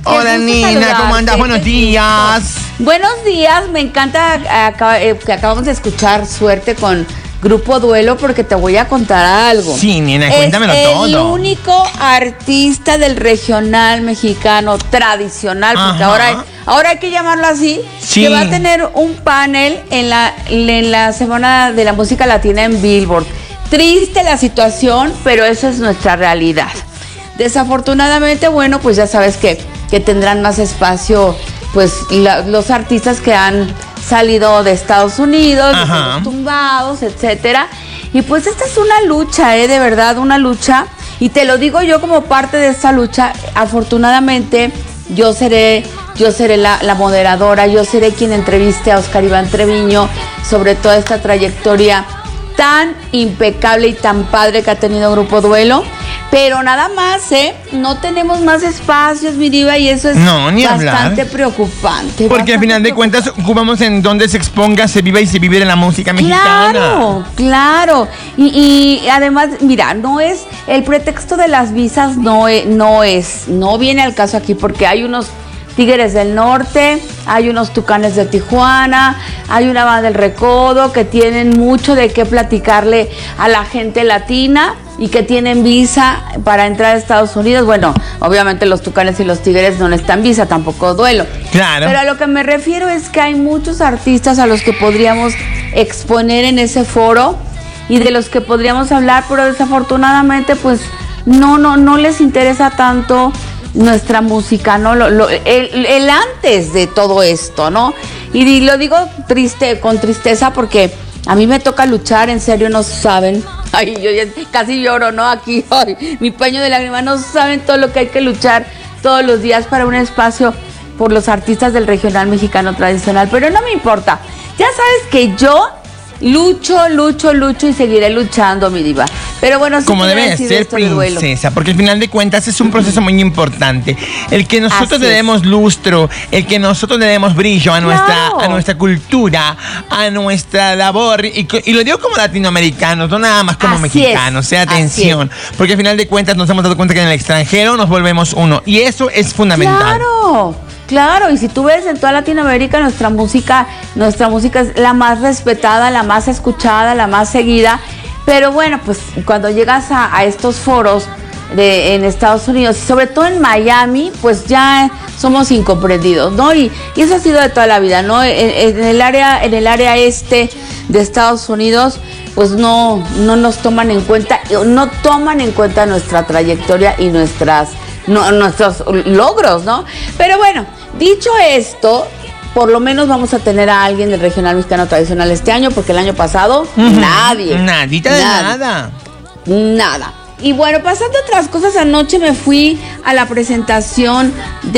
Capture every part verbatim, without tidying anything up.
Hola, Nina, ¿cómo andas? Buenos días. Buenos días, me encanta que acabamos de escuchar Suerte con Grupo Duelo, porque te voy a contar algo. Sí, Nina, cuéntamelo todo. Es el único artista del regional mexicano tradicional, porque ahora, ahora hay que llamarlo así, sí, que va a tener un panel en la, en la Semana de la Música Latina en Billboard. Triste la situación, pero esa es nuestra realidad. Desafortunadamente, bueno, pues ya sabes que, que tendrán más espacio pues la, los artistas que han salido de Estados Unidos, de los tumbados, etcétera. Y pues esta es una lucha, eh, de verdad, una lucha. Y te lo digo yo como parte de esta lucha. Afortunadamente, yo seré, yo seré la, la moderadora, yo seré quien entreviste a Oscar Iván Treviño sobre toda esta trayectoria tan impecable y tan padre que ha tenido Grupo Duelo. Pero nada más, ¿eh? No tenemos más espacios, mi diva, y eso es no, ni bastante hablar. preocupante. Porque al final de cuentas ocupamos en donde se exponga, se viva y se vive en la música mexicana. Claro, claro. Y, y además, mira, no es, el pretexto de las visas no es, no es, no viene al caso aquí, porque hay unos Tigres del Norte, hay unos Tucanes de Tijuana, hay una banda del Recodo que tienen mucho de qué platicarle a la gente latina y que tienen visa para entrar a Estados Unidos. Bueno, obviamente los Tucanes y los Tigres no necesitan visa, tampoco Duelo. Claro. Pero a lo que me refiero es que hay muchos artistas a los que podríamos exponer en ese foro y de los que podríamos hablar, pero desafortunadamente pues no, no, no les interesa tanto nuestra música, ¿no? Lo, lo, el, el antes de todo esto, ¿no? Y lo digo triste, con tristeza, porque a mí me toca luchar, en serio, no saben. Ay, yo ya casi lloro, ¿no? Aquí, ay, mi paño de lágrimas, no saben todo lo que hay que luchar todos los días para un espacio por los artistas del regional mexicano tradicional. Pero no me importa. Ya sabes que yo lucho, lucho, lucho y seguiré luchando, mi diva. Pero bueno, sí, como debe ser, princesa, porque al final de cuentas es un proceso muy importante. El que nosotros le demos lustro, el que nosotros le demos brillo a nuestra, claro, a nuestra cultura, a nuestra labor, y, y lo digo como latinoamericanos, no nada más como así mexicanos, sea atención, porque al final de cuentas nos hemos dado cuenta que en el extranjero nos volvemos uno, y eso es fundamental. Claro. Claro, y si tú ves en toda Latinoamérica, nuestra música, nuestra música es la más respetada, la más escuchada, la más seguida. Pero bueno, pues cuando llegas a, a estos foros de, en Estados Unidos, y sobre todo en Miami, pues ya somos incomprendidos, ¿no? Y, y eso ha sido de toda la vida, ¿no? En, en el área, en el área este de Estados Unidos, pues no, no nos toman en cuenta, no toman en cuenta nuestra trayectoria y nuestras No, nuestros logros, ¿no? Pero bueno, dicho esto, por lo menos vamos a tener a alguien del regional mexicano tradicional este año, porque el año pasado uh-huh. nadie. Nadita de nada. Nada. Y bueno, pasando otras cosas, anoche me fui a la presentación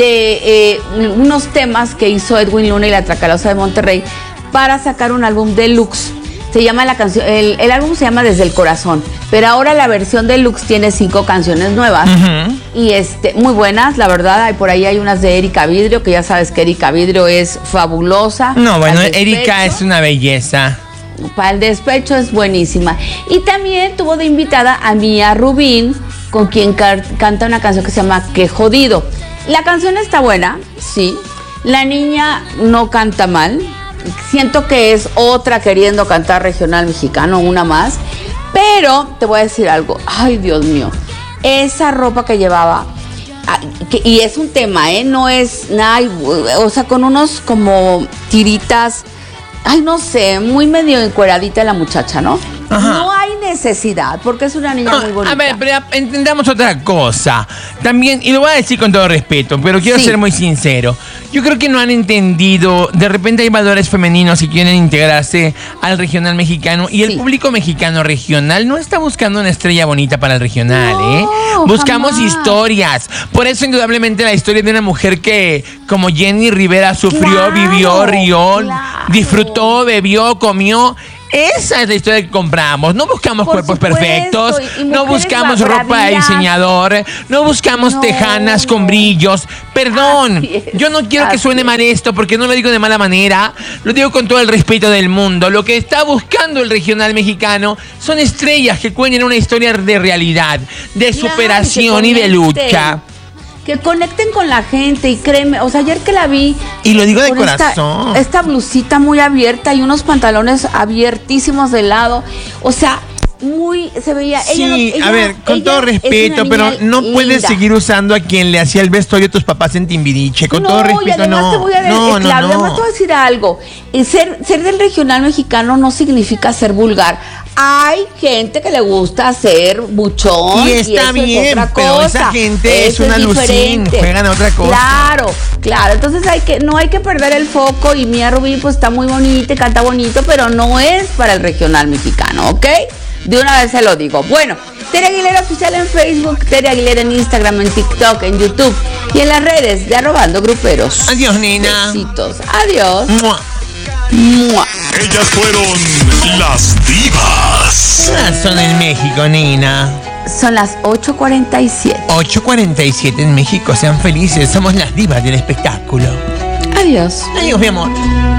de eh, unos temas que hizo Edwin Luna y la Tracalosa de Monterrey para sacar un álbum deluxe. Se llama la canción, el, el álbum se llama Desde el Corazón, pero ahora la versión deluxe tiene cinco canciones nuevas uh-huh. y este muy buenas, la verdad. Hay por ahí hay unas de Erika Vidrio, que ya sabes que Erika Vidrio es fabulosa. No, bueno, Erika es una belleza. Para el despecho es buenísima. Y también tuvo de invitada a Mía Rubín, con quien car- canta una canción que se llama Qué Jodido. La canción está buena, sí. La niña no canta mal. Siento que es otra queriendo cantar regional mexicano, una más. Pero te voy a decir algo. Ay, Dios mío. Esa ropa que llevaba, que, y es un tema, ¿eh? No es nada, o sea, con unos como tiritas. Ay, no sé, muy medio encueradita la muchacha, ¿no? Ajá. No hay necesidad, porque es una niña ah, muy bonita. A ver, pero entendamos otra cosa. También, y lo voy a decir con todo respeto, pero quiero sí. ser muy sincero. Yo creo que no han entendido, de repente hay valores femeninos que quieren integrarse al regional mexicano, y el sí. público mexicano regional no está buscando una estrella bonita para el regional, no, ¿eh? Buscamos jamás. historias. Por eso, indudablemente, la historia de una mujer que, como Jenny Rivera, sufrió, claro, vivió, rió, claro. disfrutó, bebió, comió. Esa es la historia que compramos. No buscamos Por cuerpos supuesto, perfectos, no buscamos ropa de diseñador, no buscamos no. tejanas con brillos. Perdón, yo no quiero que suene mal esto, porque no lo digo de mala manera, lo digo con todo el respeto del mundo. Lo que está buscando el regional mexicano son estrellas que cuenten una historia de realidad, de superación claro, y de lucha. que conecten con la gente y créeme, o sea, ayer que la vi. Y lo digo de con corazón. Esta, esta blusita muy abierta y unos pantalones abiertísimos de lado, o sea, muy, se veía. Sí, ella no, ella, a ver, con todo respeto, pero no linda. Puedes seguir usando a quien le hacía el vestuario a tus papás en Timbiriche. Con no, todo respeto, y además no. Te voy a ver, no, eh, no, claro, no. además te voy a decir algo. Eh, ser, ser del regional mexicano no significa ser vulgar. Hay gente que le gusta ser buchón. Y está y eso bien, es otra pero cosa. esa gente Eso es una es lucín, juegan a otra cosa. Claro, claro. Entonces hay que, no hay que perder el foco. Y Mía Rubí pues está muy bonita y canta bonito, pero no es para el regional mexicano, ¿ok? De una vez se lo digo. Bueno, Tere Aguilera Oficial en Facebook, Tere Aguilera en Instagram, en TikTok, en YouTube y en las redes de Arrobando Gruperos. Adiós, nena. Besitos. Adiós. ¡Mua! ¡Mua! Ellas fueron las divas. ¿Qué son en México, nena? Son las ocho cuarenta y siete. ocho cuarenta y siete en México. Sean felices. Somos las divas del espectáculo. Adiós. Adiós, mi amor.